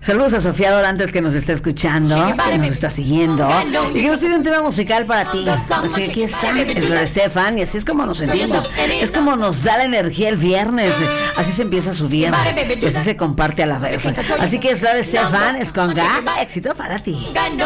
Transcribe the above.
Saludos a Sofía Dorantes, que nos está escuchando, que nos está siguiendo y que nos pide un tema musical para ti. Así que aquí está, es Gloria Estefan, y así es como nos sentimos. Es como nos da la energía el viernes. Así se empieza su viernes y así se comparte a la vez. Así que es Gloria Estefan, es con Ga, éxito para ti.